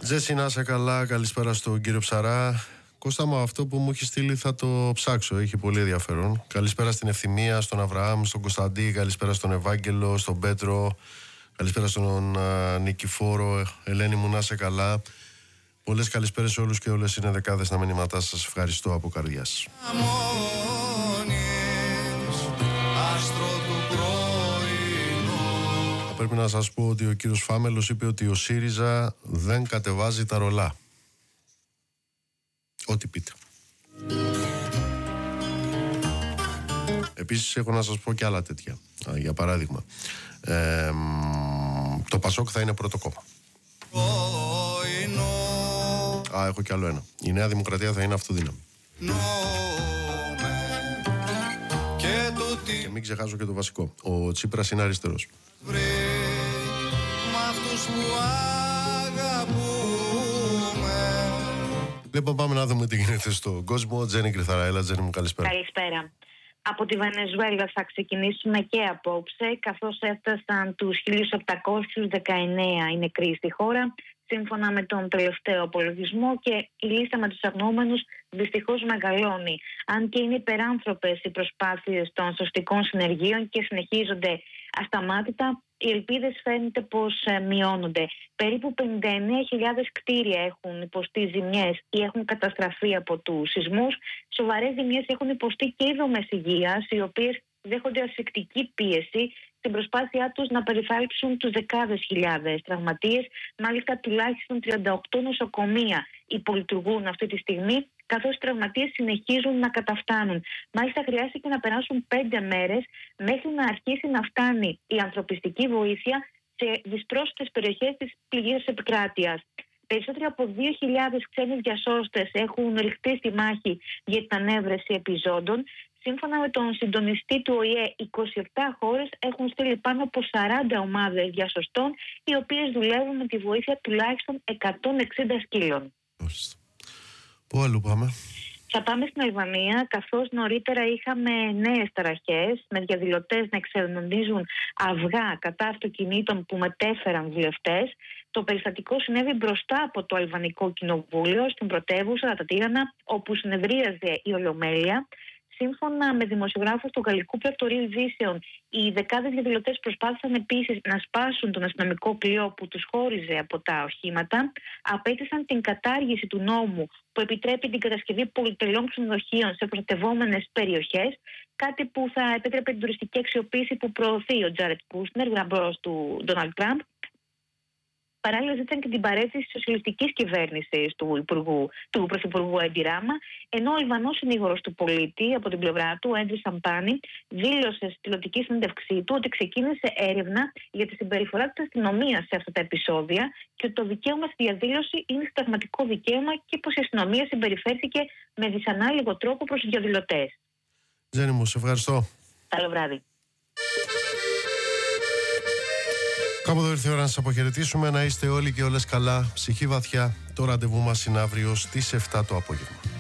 Τζέσι, να είσαι καλά. Καλησπέρα στον κύριο Ψαρά. Κώστα μου, αυτό που μου έχει στείλει θα το ψάξω. Έχει πολύ ενδιαφέρον. Καλησπέρα στην Ευθυμία, στον Αβραάμ, στον Κωνσταντή. Καλησπέρα στον Ευάγγελο, στον Πέτρο. Καλησπέρα στον Νικηφόρο. Ελένη μου, να είσαι καλά. Πολλές καλησπέρες σε όλους και όλες. Είναι δεκάδες τα μηνύματά σας. Ευχαριστώ από καρδιάς. Πρέπει να σας πω ότι ο κύριος Φάμελος είπε ότι ο ΣΥΡΙΖΑ δεν κατεβάζει τα ρολά. Ό,τι πείτε. Επίσης έχω να σας πω και άλλα τέτοια. Για παράδειγμα, το ΠΑΣΟΚ θα είναι πρώτο κόμμα. Έχω κι άλλο ένα. Η Νέα Δημοκρατία θα είναι αυτοδύναμη. Και μην ξεχάσω και το βασικό. Ο Τσίπρας είναι αριστερός. Λοιπόν, πάμε να δούμε τι γίνεται στον κόσμο. Τζένι Κρυθαραέλα, Τζένι μου, καλησπέρα. Καλησπέρα. Από τη Βενεζουέλα θα ξεκινήσουμε και απόψε, καθώς έφτασαν τους 1.719 οι νεκροί στη χώρα, σύμφωνα με τον τελευταίο απολογισμό, και η λίστα με τους αγνοούμενους δυστυχώς μεγαλώνει. Αν και είναι υπεράνθρωπες οι προσπάθειες των σωστικών συνεργείων και συνεχίζονται ασταμάτητα, οι ελπίδες φαίνεται πως μειώνονται. Περίπου 59.000 κτίρια έχουν υποστεί ζημιές ή έχουν καταστραφεί από τους σεισμούς. Σοβαρές ζημιές έχουν υποστεί και οι δομές υγείας, οι οποίες δέχονται ασφυκτική πίεση στην προσπάθειά τους να περιθάλψουν τους δεκάδες χιλιάδες τραυματίες. Μάλιστα, τουλάχιστον 38 νοσοκομεία υπολειτουργούν αυτή τη στιγμή, καθώς οι τραυματίες συνεχίζουν να καταφτάνουν. Μάλιστα, χρειάστηκε να περάσουν 5 μέρες μέχρι να αρχίσει να φτάνει η ανθρωπιστική βοήθεια σε δυσπρόσιτες περιοχές της πληγής επικράτειας. Περισσότεροι από 2.000 ξένοι διασώστες έχουν ρηχτεί στη μάχη για την ανέβρεση επιζώντων. Σύμφωνα με τον συντονιστή του ΟΗΕ, 27 χώρες έχουν στείλει πάνω από 40 ομάδες διασωστών, οι οποίες δουλεύουν με τη βοήθεια τουλάχιστον 160 σκύλων. Πού αλλού πάμε? Θα πάμε στην Αλβανία, καθώς νωρίτερα είχαμε νέες ταραχές με διαδηλωτές να εξερευνητίζουν αυγά κατά αυτοκινήτων που μετέφεραν βουλευτές. Το περιστατικό συνέβη μπροστά από το Αλβανικό Κοινοβούλιο στην πρωτεύουσα, τα Τύρανα, όπου συνεδρίαζε η Ολομέλεια. Σύμφωνα με δημοσιογράφους του Γαλλικού Πρακτορείου Ειδήσεων, οι δεκάδες διαδηλωτές προσπάθησαν επίσης να σπάσουν τον αστυνομικό κλειό που τους χώριζε από τα οχήματα. Απέτησαν την κατάργηση του νόμου που επιτρέπει την κατασκευή πολυτελών ξενοδοχείων σε προστατευόμενες περιοχές, κάτι που θα επέτρεπε την τουριστική αξιοποίηση που προωθεί ο Τζάρετ Κούσνερ, γραμπρός του Ντόναλντ Τραμπ. Παράλληλα, ζήτησαν και την παρέτηση της σοσιαλιστικής κυβέρνησης του Πρωθυπουργού Έντι Ράμα, ενώ ο Αλβανός συνήγορος του πολίτη από την πλευρά του, ο Έντρι Σαμπάνη, δήλωσε στη τηλεοπτική συνέντευξή του ότι ξεκίνησε έρευνα για τη συμπεριφορά της αστυνομίας σε αυτά τα επεισόδια και ότι το δικαίωμα στη διαδήλωση είναι συνταγματικό δικαίωμα και πως η αστυνομία συμπεριφέρθηκε με δυσανάλογο τρόπο προς τους διαδηλωτές. Τζένι μου, σε ευχαριστώ. Καλό βράδυ. Κάπου εδώ ήρθε η ώρα να σας αποχαιρετήσουμε. Να είστε όλοι και όλες καλά. Ψυχή βαθιά. Το ραντεβού μας είναι αύριο στις 7 το απόγευμα.